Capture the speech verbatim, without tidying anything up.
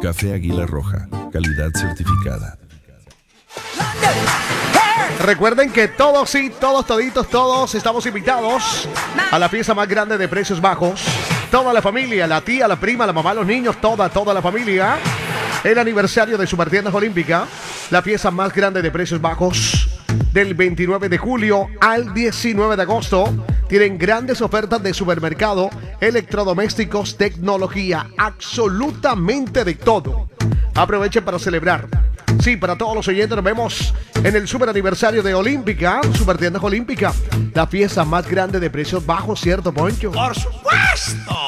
Café Águila Roja, calidad certificada. Recuerden que todos, sí, todos, toditos, todos estamos invitados a la fiesta más grande de precios bajos. Toda la familia, la tía, la prima, la mamá, los niños, toda, toda la familia. El aniversario de Supertiendas Olímpica, la fiesta más grande de precios bajos del veintinueve de julio al diecinueve de agosto. Tienen grandes ofertas de supermercado, electrodomésticos, tecnología, absolutamente de todo. Aprovechen para celebrar. Sí, para todos los oyentes, nos vemos en el super aniversario de Olímpica, Supertiendas Olímpica, la fiesta más grande de precios bajos, ¿cierto, Poncho? ¡Por supuesto!